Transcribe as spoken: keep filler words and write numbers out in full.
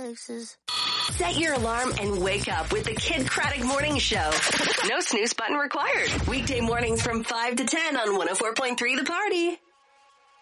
places. Set your alarm and wake up with the Kid Craddock Morning Show. No snooze button required. Weekday mornings from five to ten on one oh four point three The Party.